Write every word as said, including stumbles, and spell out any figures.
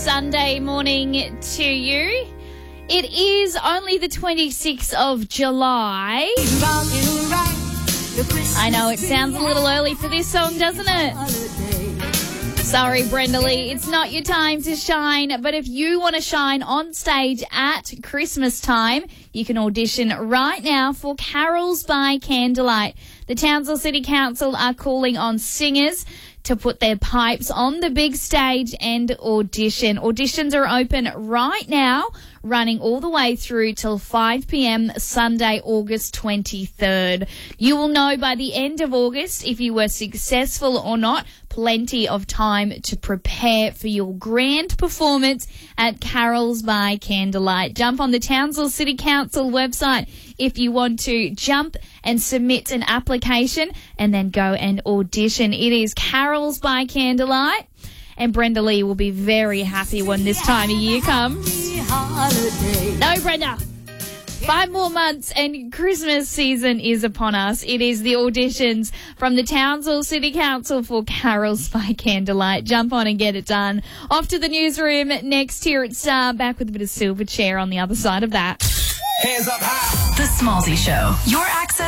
Sunday morning to you. It is only the twenty-sixth of July. I know it sounds a little early for this song, doesn't it? Sorry, Brenda Lee, it's not your time to shine, but if you want to shine on stage at Christmas time, you can audition right now for Carols by Candlelight. The Townsville City Council are calling on singers to put their pipes on the big stage and audition. Auditions are open right now, running all the way through till five p.m. Sunday, August twenty-third. You will know by the end of August if you were successful or not. Plenty of time to prepare for your grand performance at Carols by Candlelight. Jump on the Townsville City Council website if you want to jump and submit an application and then go and audition. It is Carols by Candlelight, and Brenda Lee will be very happy when this time of year comes. No, Brenda. Five more months and Christmas season is upon us. It is the auditions from the Townsville City Council for Carols by Candlelight. Jump on and get it done. Off to the newsroom next here at Star. Back with a bit of Silverchair on the other side of that. Hands up high. The Smallsy Show. Your access